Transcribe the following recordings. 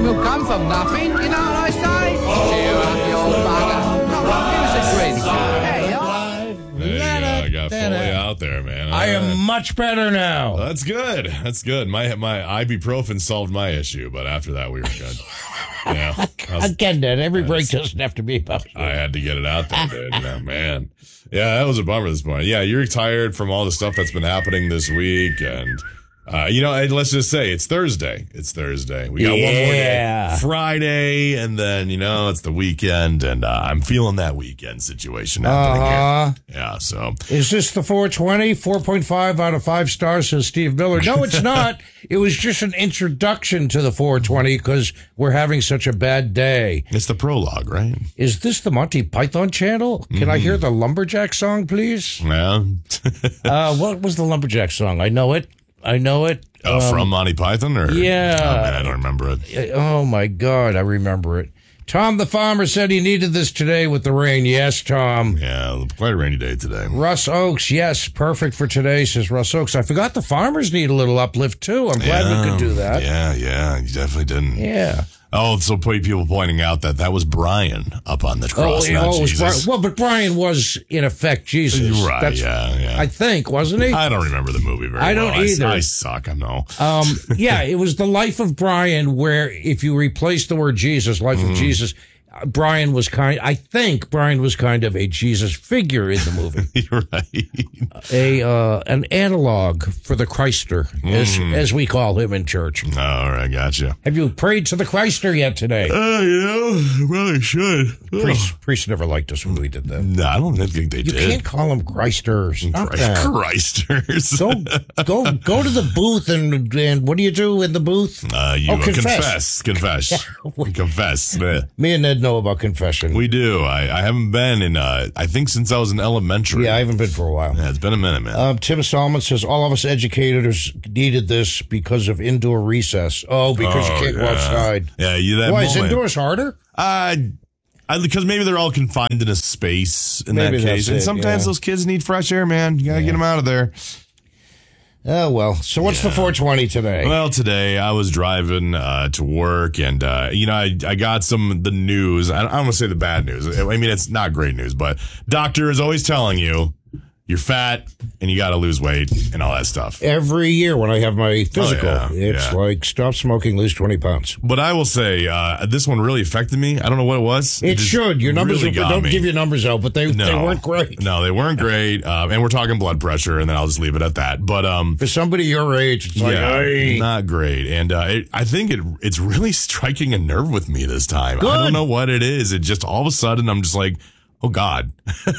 will come from nothing, you know what I say? Cheer up, you old bugger. Come on, music, Grinch. There you are. There you go. I got fully out there, man. I am much better now. That's good. That's good. My ibuprofen solved my issue, but after that, we were good. Yeah. Again, Dad, every break doesn't have to be about you. I had to get it out there, dude. Yeah, man. Yeah, that was a bummer this morning. Yeah, you're tired from all the stuff that's been happening this week. And, let's just say it's Thursday. It's Thursday. We got one more day. Friday, and then, it's the weekend, and I'm feeling that weekend situation happening here. Yeah, so. Is this the 420? 4.5 out of 5 stars, says Steve Miller. No, it's not. It was just an introduction to the 420 because we're having such a bad day. It's the prologue, right? Is this the Monty Python channel? Can I hear the Lumberjack song, please? Yeah. What was the Lumberjack song? I know it. From Monty Python? Or? Yeah. Oh, man, I don't remember it. Oh, my God, I remember it. Tom the farmer said he needed this today with the rain. Yes, Tom. Yeah, quite a rainy day today. Russ Oakes, yes, perfect for today, says Russ Oakes. I forgot the farmers need a little uplift, too. I'm glad we could do that. Yeah, you definitely didn't. Yeah. Oh, so people pointing out that was Brian up on the cross, not Jesus. Well, but Brian was, in effect, Jesus. Right, yeah. I think, wasn't he? I don't remember the movie very well. I don't either. I suck, I know. Yeah, it was the life of Brian where if you replace the word Jesus, life of Jesus, I think Brian was kind of a Jesus figure in the movie. You're right. An analog for the Christer, as we call him in church. All right, gotcha. Have you prayed to the Christer yet today? Really should. Priests never liked us when we did that. No, I don't think they did. You can't call them Christers. Christers. Go to the booth and what do you do in the booth? Confess. Confess. Me and Ned know about confession. We do. I haven't been in, I think since I was in elementary. Yeah, I haven't been for a while. Yeah, it's been a minute, man. Tim Solomon says, all of us educators needed this because of indoor recess. Oh, because you can't go outside. Yeah, is indoors harder? Because maybe they're all confined in a space in that case. And sometimes those kids need fresh air, man. You got to get them out of there. Oh, well. So what's the 420 today? Well, today I was driving to work and, I got the news. I don't want to say the bad news. I mean, it's not great news, but doctor is always telling you you're fat and you got to lose weight and all that stuff. Every year when I have my physical, it's like stop smoking, lose 20 pounds. But I will say, this one really affected me. I don't know what it was. It should. Your numbers really don't give your numbers out, but they weren't great. No, they weren't great. And we're talking blood pressure, and then I'll just leave it at that. But for somebody your age, it's not great. And I think it's really striking a nerve with me this time. Good. I don't know what it is. It just all of a sudden I'm just like, oh God,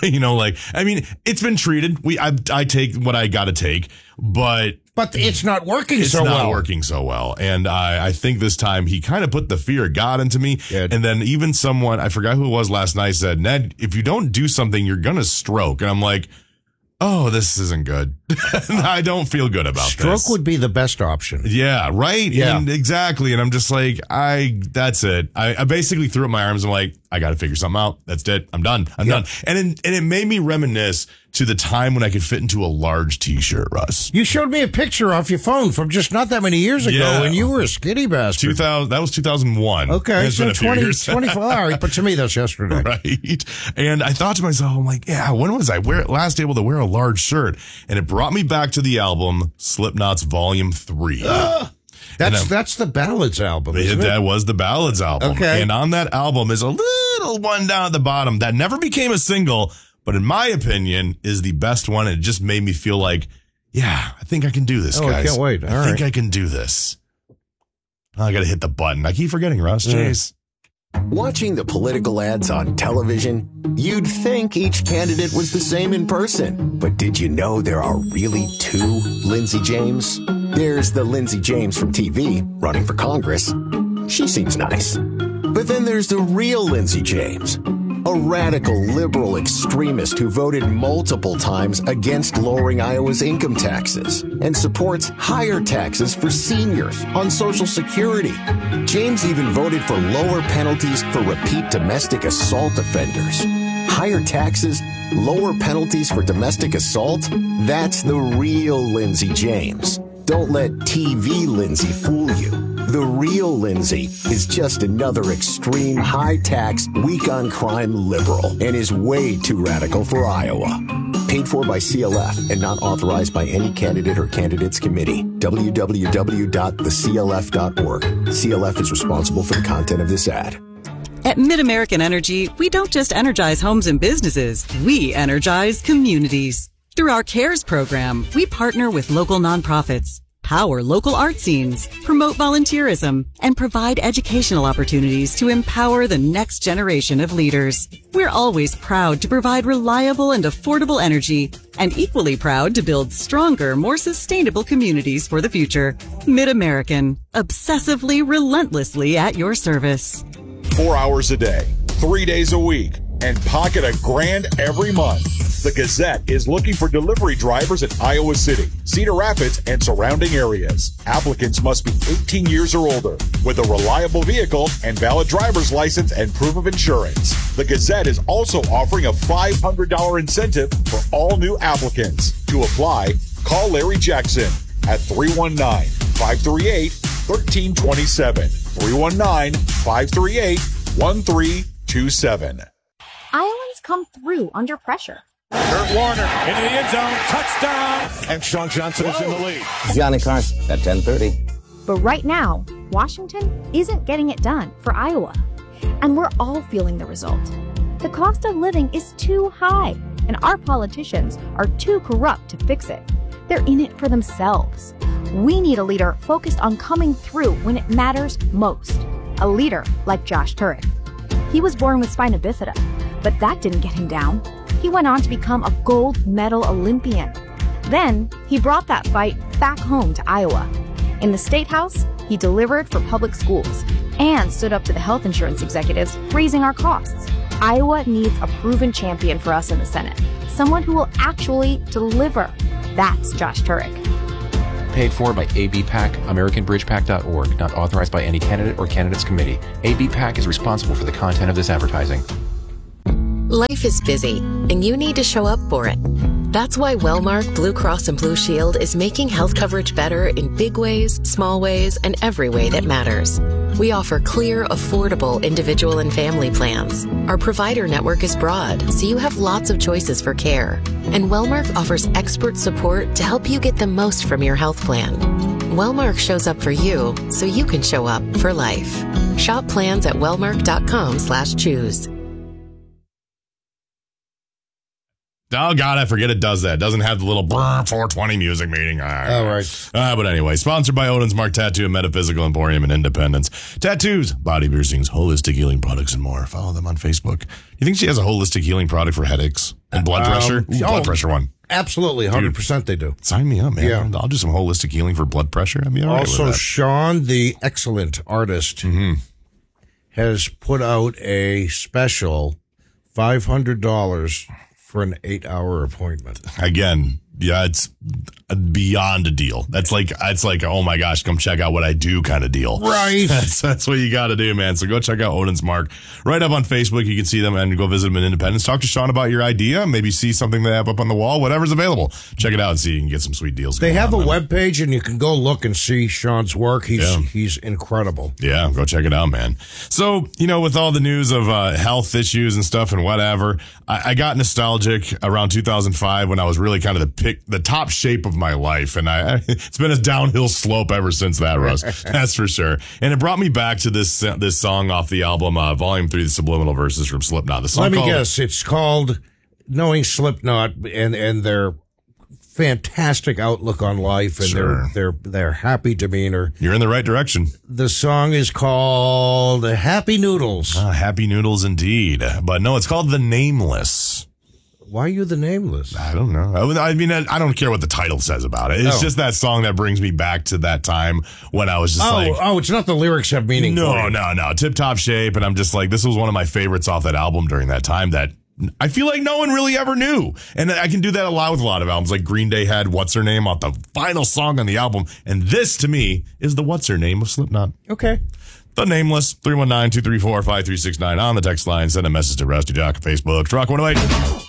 it's been treated. I take what I got to take, but it's not working so well. It's not working so well. And I think this time he kind of put the fear of God into me. Good. And then even someone, I forgot who it was last night, said, Ned, if you don't do something, you're going to stroke. And I'm like, oh, this isn't good. I don't feel good about this. Stroke would be the best option. Yeah, right? Yeah. And exactly. And I'm just like, that's it. I basically threw up my arms. I'm like, I got to figure something out. That's it. I'm done. I'm done. And it made me reminisce to the time when I could fit into a large T-shirt, Russ. You showed me a picture off your phone from just not that many years ago, and you were a skinny bastard. That was 2001. Okay, so 24 hours, but to me, that's yesterday. Right. And I thought to myself, I'm like, when was I last able to wear a large shirt? And it brought me back to the album Slipknot's Volume 3. That's the Ballads album, isn't it? That was the Ballads album. Okay. And on that album is a little one down at the bottom that never became a single, but in my opinion is the best one. It just made me feel like, I think I can do this, guys. I can't wait. I think I can do this. I got to hit the button. I keep forgetting, Russ. Jeez. Watching the political ads on television, you'd think each candidate was the same in person. But did you know there are really two Lindsay James? There's the Lindsay James from TV running for Congress. She seems nice. But then there's the real Lindsay James, a radical liberal extremist who voted multiple times against lowering Iowa's income taxes and supports higher taxes for seniors on Social Security. James even voted for lower penalties for repeat domestic assault offenders. Higher taxes, lower penalties for domestic assault? That's the real Lindsay James. Don't let TV Lindsay fool you. The real Lindsay is just another extreme, high-tax, weak-on-crime liberal and is way too radical for Iowa. Paid for by CLF and not authorized by any candidate or candidates committee. www.theclf.org. CLF is responsible for the content of this ad. At MidAmerican Energy, we don't just energize homes and businesses, we energize communities. Through our CARES program, we partner with local nonprofits, power local art scenes, promote volunteerism, and provide educational opportunities to empower the next generation of leaders. We're always proud to provide reliable and affordable energy, and equally proud to build stronger, more sustainable communities for the future. MidAmerican, obsessively, relentlessly at your service. 4 hours a day, 3 days a week, and pocket $1,000 every month. The Gazette is looking for delivery drivers in Iowa City, Cedar Rapids, and surrounding areas. Applicants must be 18 years or older with a reliable vehicle and valid driver's license and proof of insurance. The Gazette is also offering a $500 incentive for all new applicants. To apply, call Larry Jackson at 319-538-1327. 319-538-1327. Iowans come through under pressure. Kurt Warner into the end zone, touchdown, and Sean Johnson is in the lead. Johnny Carson at 10:30. But right now, Washington isn't getting it done for Iowa. And we're all feeling the result. The cost of living is too high, and our politicians are too corrupt to fix it. They're in it for themselves. We need a leader focused on coming through when it matters most. A leader like Josh Turek. He was born with spina bifida, but that didn't get him down. He went on to become a gold medal Olympian. Then he brought that fight back home to Iowa. In the State House, he delivered for public schools and stood up to the health insurance executives raising our costs. Iowa needs a proven champion for us in the Senate. Someone who will actually deliver. That's Josh Turek. Paid for by ABPAC, AmericanBridgePAC.org, not authorized by any candidate or candidates committee. ABPAC is responsible for the content of this advertising. Life is busy, and you need to show up for it. That's why Wellmark Blue Cross and Blue Shield is making health coverage better in big ways, small ways, and every way that matters. We offer clear, affordable individual and family plans. Our provider network is broad, so you have lots of choices for care. And Wellmark offers expert support to help you get the most from your health plan. Wellmark shows up for you, so you can show up for life. Shop plans at wellmark.com/choose. Oh, God, I forget it does that. It doesn't have the little 420 music meeting. All right. But anyway, sponsored by Odin's Mark Tattoo and Metaphysical Emporium in Independence. Tattoos, body piercings, holistic healing products, and more. Follow them on Facebook. You think she has a holistic healing product for headaches and blood pressure? Blood pressure one. Absolutely, 100% they do. Sign me up, man. Yeah. I'll do some holistic healing for blood pressure. I'd be all right with Also, that. Sean, the excellent artist, has put out a special $500 for an 8-hour appointment. Again, yeah, it's beyond a deal. That's like, it's like, oh my gosh, come check out what I do kind of deal. Right. That's what you got to do, man. So go check out Odin's Mark right up on Facebook. You can see them and go visit them in Independence. Talk to Sean about your idea. Maybe see something they have up on the wall. Whatever's available. Check it out and see you can get some sweet deals. They have a webpage, and you can go look and see Sean's work. He's incredible. Yeah, go check it out, man. So, with all the news of health issues and stuff and whatever, I got nostalgic around 2005 when I was really kind of the top shape of my life. And it's been a downhill slope ever since that, Russ. That's for sure. And it brought me back to this song off the album, Volume 3, The Subliminal Verses from Slipknot. The song Let me guess. It's called Knowing Slipknot and their fantastic outlook on life and their happy demeanor. You're in the right direction. The song is called Happy Noodles. Happy Noodles indeed. But no, it's called The Nameless. Why are you the Nameless? I don't know. I mean, I don't care what the title says about it. It's just that song that brings me back to that time when I was just it's not the lyrics have meaning. No. Tip Top Shape. And I'm just like, this was one of my favorites off that album during that time that I feel like no one really ever knew. And I can do that a lot with a lot of albums. Like Green Day had What's Her Name on the final song on the album. And this, to me, is the What's Her Name of Slipknot. Okay. The Nameless, 319-234-5369 on the text line. Send a message to Rusty Jock on Facebook. Rock 108.